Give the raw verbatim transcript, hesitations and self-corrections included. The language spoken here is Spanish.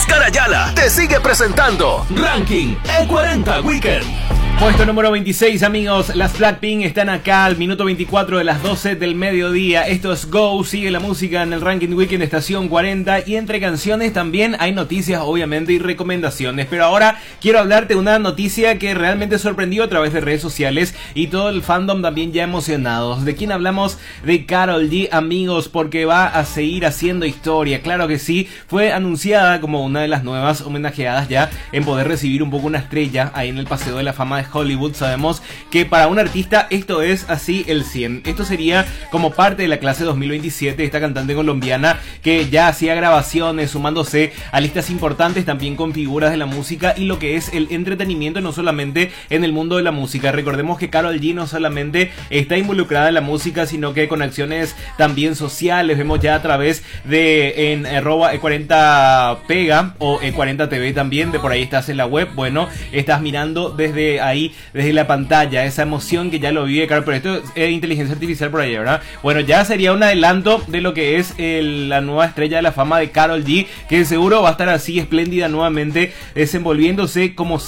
Oscar Ayala te sigue presentando Ranking E cuarenta Weekend. Puesto número veintiséis, amigos, las Blackpink están acá al minuto veinticuatro de las doce del mediodía. Esto es Go, sigue la música en el Ranking Weekend estación cuarenta. Y entre canciones también hay noticias, obviamente, y recomendaciones. Pero ahora quiero hablarte de una noticia que realmente sorprendió a través de redes sociales y todo el fandom también ya emocionados. ¿De quién hablamos? De Karol G, amigos, porque va a seguir haciendo historia. Claro que sí, fue anunciada como una de las nuevas homenajeadas ya en poder recibir un poco una estrella ahí en el Paseo de la Fama de Hollywood. Sabemos que para un artista esto es así el cien. Esto sería como parte de la clase dos mil veintisiete, esta cantante colombiana que ya hacía grabaciones, sumándose a listas importantes también con figuras de la música y lo que es el entretenimiento, no solamente en el mundo de la música. Recordemos que Karol G no solamente está involucrada en la música, sino que con acciones también sociales. Vemos ya a través de en arroba E cuarenta Pega o E cuarenta T V también, de por ahí estás en la web. Bueno, estás mirando desde ahí, desde la pantalla, esa emoción que ya lo vive, claro, pero esto es inteligencia artificial por ahí, ¿verdad? Bueno, ya sería un adelanto de lo que es el, la nueva estrella de la fama de Karol G, que seguro va a estar así espléndida nuevamente, desenvolviéndose como